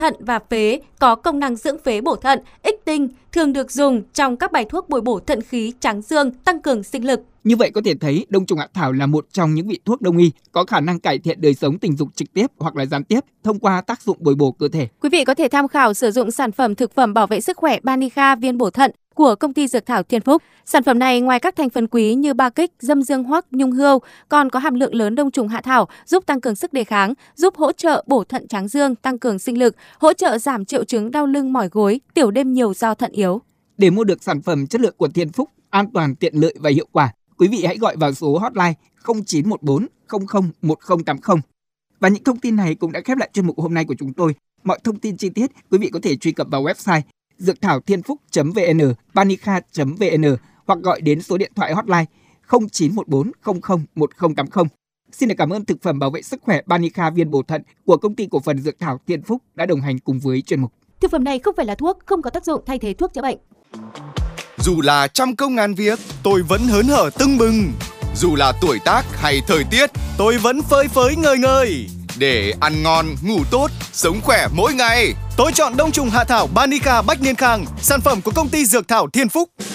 thận và phế có công năng dưỡng phế bổ thận, ích tinh, thường được dùng trong các bài thuốc bồi bổ thận khí, tráng dương, tăng cường sinh lực. Như vậy có thể thấy đông trùng hạ thảo là một trong những vị thuốc đông y có khả năng cải thiện đời sống tình dục trực tiếp hoặc là gián tiếp thông qua tác dụng bồi bổ cơ thể. Quý vị có thể tham khảo sử dụng sản phẩm thực phẩm bảo vệ sức khỏe Banica viên bổ thận của công ty dược thảo Thiên Phúc. Sản phẩm này ngoài các thành phần quý như ba kích, dâm dương hoắc, nhung hươu, còn có hàm lượng lớn đông trùng hạ thảo giúp tăng cường sức đề kháng, giúp hỗ trợ bổ thận tráng dương, tăng cường sinh lực, hỗ trợ giảm triệu chứng đau lưng mỏi gối, tiểu đêm nhiều do thận yếu. Để mua được sản phẩm chất lượng của Thiên Phúc, an toàn, tiện lợi và hiệu quả, quý vị hãy gọi vào số hotline 0914 00 1080. Và những thông tin này cũng đã khép lại chuyên mục hôm nay của chúng tôi. Mọi thông tin chi tiết quý vị có thể truy cập vào website dược thảo thiên phúc.vn, banica.vn hoặc gọi đến số điện thoại hotline 0914 00 1080. Xin được cảm ơn thực phẩm bảo vệ sức khỏe Banica viên bổ thận của công ty cổ phần dược thảo Thiên Phúc đã đồng hành cùng với chuyên mục. Thực phẩm này không phải là thuốc, không có tác dụng thay thế thuốc chữa bệnh. Dù là trăm công ngàn việc, tôi vẫn hớn hở tưng bừng. Dù là tuổi tác hay thời tiết, tôi vẫn phơi phới ngời ngời. Để ăn ngon, ngủ tốt, sống khỏe mỗi ngày, tôi chọn đông trùng hạ thảo Banica Bách Niên Khang, sản phẩm của công ty dược thảo Thiên Phúc.